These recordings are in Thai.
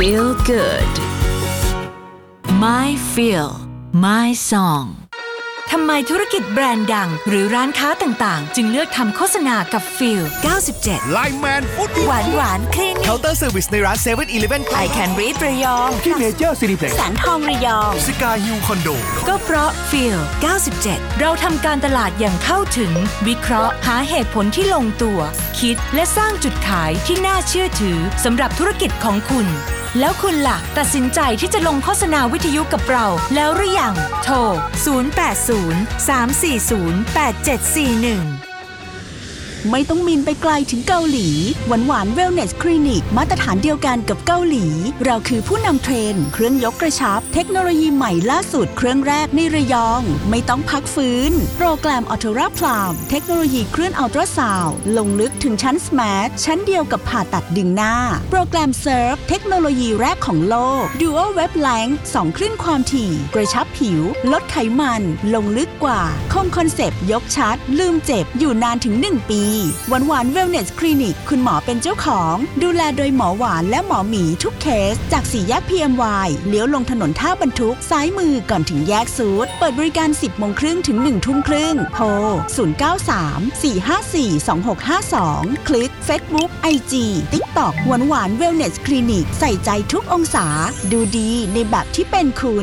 Feel good My Feel My Song ทำไมธุรกิจแบรนด์ดังหรือร้านค้าต่างๆจึงเลือกทำโฆษณากับ Feel 97 Line Man Food หวานคลินิกเคาน์เตอร์เซอร์วิสในร้าน 7-Eleven I Can Read ระยองที่เมเจอร์ซินิเพล็กซ์แสนทองระยองสกาฮิลคอนโดก็เพราะ Feel 97 เราทำการตลาดอย่างเข้าถึงวิเคราะห์หาเหตุผลที่ลงตัวคิดและสร้างจุดขายที่น่าเชื่อถือสำหรับธุรกิจของคุณแล้วคุณล่ะตัดสินใจที่จะลงโฆษณาวิทยุกับเราแล้วหรือยังโทร 0803408741 ไม่ต้องบินไปไกลถึงเกาหลีหวานเวลเนสคลินิกมาตรฐานเดียวกันกับเกาหลีเราคือผู้นำเทรนด์เครื่องยกกระชับเทคโนโลยีใหม่ล่าสุดเครื่องแรกในระยองไม่ต้องพักฟื้นโปรแกรมอัลตราพลามเทคโนโลยีเคลื่อนอัลตราซาวด์ลงลึกถึงชั้นสมาร์ทชั้นเดียวกับผ่าตัดดึงหน้าโปรแกรมเซิร์ฟเทคโนโลยีแรกของโลก Dual Wave Length 2 คลื่นความถี่กระชับผิวลดไขมันลงลึกกว่าคอนเซปต์ยกชัดลืมเจ็บอยู่นานถึง1 ปีหวานเวลเนสคลินิกคุณหมอเป็นเจ้าของดูแลโดยหมอหวานและหมอหมีทุกเคสจาก4 แยก PMY เลี้ยวลงถนนท่าบรรทุกซ้ายมือก่อนถึงแยกซูดเปิดบริการ 10:30 นถึง 13:30 นโทร 0934542652 คลิก Facebook IG TikTok หวานเวลเนสคลินิกใส่ใจทุกองศาดูดีในแบบที่เป็นคุณ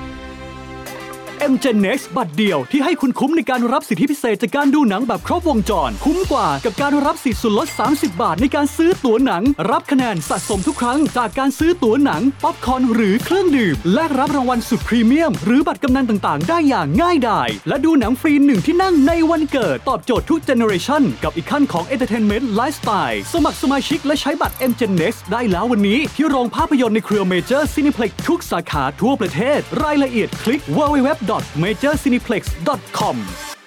MGen Next บัตรเดียวที่ให้คุณคุ้มในการรับสิทธิพิเศษจากการดูหนังแบบครบวงจรคุ้มกว่ากับการรับสิทธิส่วนลด30 บาทในการซื้อตั๋วหนังรับคะแนนสะสมทุกครั้งจากการซื้อตั๋วหนังป๊อปคอร์นหรือเครื่องดื่มแลกรับรางวัลสุดพรีเมียมหรือบัตรกำนันต่างๆได้อย่างง่ายดายและดูหนังฟรี1ที่นั่งในวันเกิดตอบโจทย์ทุกเจเนอเรชันกับอีกขั้นของ Entertainment Lifestyle สมัครสมาชิกและใช้บัตร MGen Next ได้แล้ววันนี้ที่โรงภาพยนตร์ในเครือ Major Cineplex ทุกสาขาทั่วประเทศรายละเอียดคลิก www.majorcineplex.com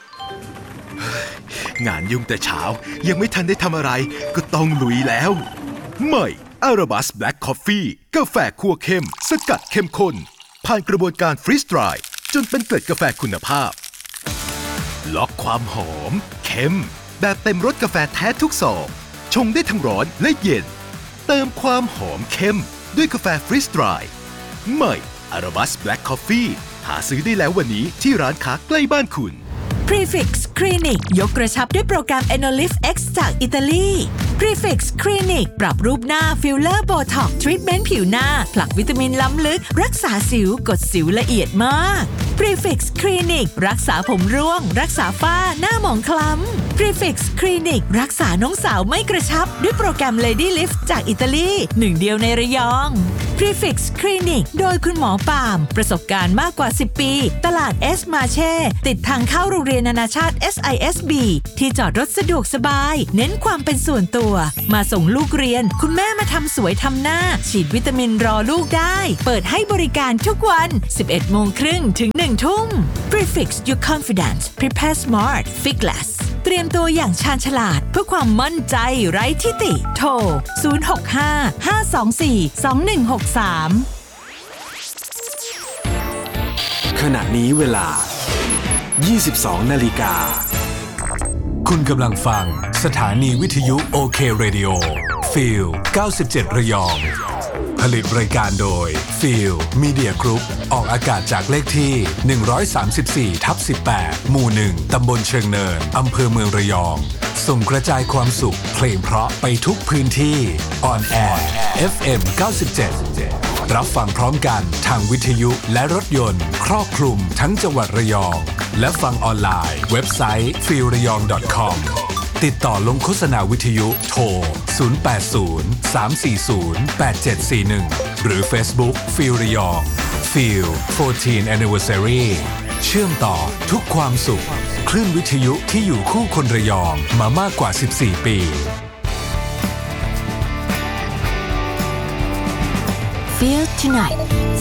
งานยุ่งแต่เช้ายังไม่ทันได้ทำอะไรก็ต้องลุยแล้วใหม่อาราบัสแบล็กคอฟฟี่กาแฟคั่วเข้มสกัดเข้มข้นผ่านกระบวนการฟรีสไตร์จนเป็นเกล็ดกาแฟคุณภาพล็อกความหอมเข้มแบบเต็มรสกาแฟแท้ทุกซองชงได้ทั้งร้อนและเย็นเติมความหอมเข้มด้วยกาแฟฟรีสไตร์ใหม่อาราบัสแบล็กคอฟฟี่หาซื้อได้แล้ววันนี้ที่ร้านค้าใกล้บ้านคุณ Prefix Clinic ยกกระชับด้วยโปรแกรม Enolif X จากอิตาลี Prefix Clinic ปรับรูปหน้าฟิลเลอร์โบท็อกซ์ทรีทเมนต์ผิวหน้าผลักวิตามินล้ำลึกรักษาสิวกดสิวละเอียดมาก Prefix Clinic รักษาผมร่วงรักษาฝ้าหน้าหมองคล้ำ Prefix Clinic รักษาน้องสาวไม่กระชับด้วยโปรแกรม Lady Lift จากอิตาลี1 เดียวในระยอง Prefix Clinic โดยคุณหมอปามประสบการณ์มากกว่า10 ปีตลาด S Marche ติดทางเข้าโรงเรียนนานาชาติ SISB ที่จอดรถสะดวกสบายเน้นความเป็นส่วนตัวมาส่งลูกเรียนคุณแม่มาทำสวยทำหน้าฉีดวิตามินรอลูกได้เปิดให้บริการทุกวัน 11:30 นถึง 1 ทุ่ม Prefix Your Confidence Prepare Smart Fitgless เตรียมตัวอย่างชาญฉลาดเพื่อความมั่นใจไร้ทิฐิโทร 065-524-2163 ขณะนี้เวลา 22 นาฬิกาคุณกำลังฟังสถานีวิทยุโอเคเรดิโอฟีล 97 ระยองผลิตรายการโดยฟีลมีเดียกรุ๊ปออกอากาศจากเลขที่ 134/18 หมู่ 1 ตำบลเชิงเนินอำเภอเมืองระยองส่งกระจายความสุขเพลงเพราะไปทุกพื้นที่ออนแอร์ FM 97รับฟังพร้อมกันทางวิทยุและรถยนต์ครอบคลุมทั้งจังหวัดระยองและฟังออนไลน์เว็บไซต์ feelrayong.com ติดต่อลงโฆษณาวิทยุโทร 080-340-8741 หรือ Facebook Feel Rayong Feel 14 Anniversary เชื่อมต่อทุกความสุขคลื่นวิทยุที่อยู่คู่คนระยองมามากกว่า 14 ปี Feel Tonight